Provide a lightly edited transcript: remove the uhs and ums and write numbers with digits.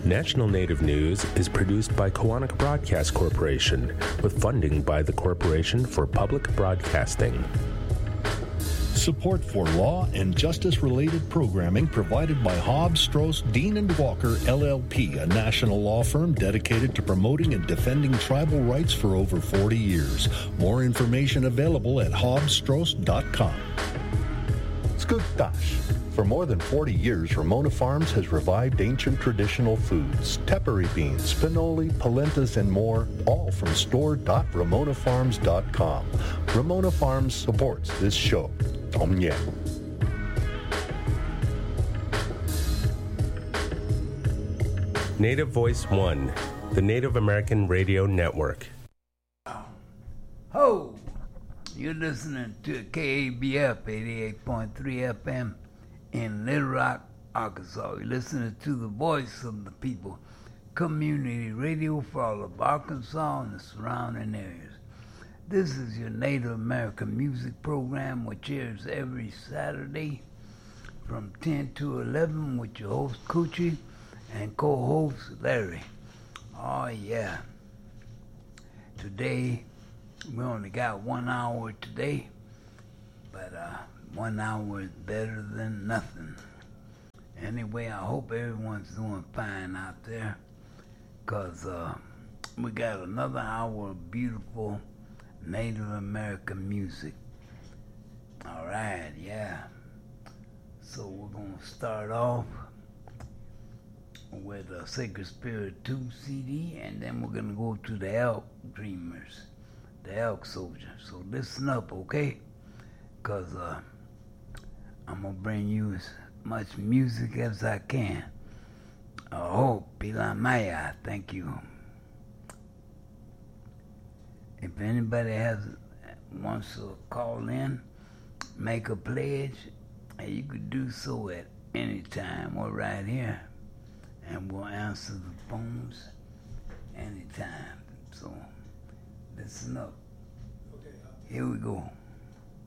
National Native News is produced by Koahnic Broadcast Corporation with funding by the Corporation for Public Broadcasting. Support for law and justice-related programming provided by Hobbs, Strauss, Dean & Walker, LLP, a national law firm dedicated to promoting and defending tribal rights for over 40 years. More information available at hobbsstrauss.com. Skugtash. For more than 40 years, Ramona Farms has revived ancient traditional foods, tepary beans, spinoli, polentas, and more, all from store.ramonafarms.com. Ramona Farms supports this show. Tom Yen. Native Voice One, the Native American Radio Network. Ho! You're listening to KABF 88.3 FM in Little Rock, Arkansas. You're listening to the voice of the people, community radio for all of Arkansas and the surrounding areas. This is your Native American music program, which airs every Saturday from 10 to 11 with your host, Coochie, and co-host, Larry. Oh, yeah. Today, we only got 1 hour today, but 1 hour is better than nothing. Anyway, I hope everyone's doing fine out there, because we got another hour of beautiful Native American music. All right, yeah. So we're going to start off with a Sacred Spirit 2 CD, and then we're going to go to the Elk Dreamers, the Elk Soldier. So listen up, okay? Because I'm going to bring you as much music as I can. Pila Maya, thank you. If anybody wants to call in, make a pledge, you could do so at any time. We're right here, and we'll answer the phones anytime. So listen up. Okay. Here we go.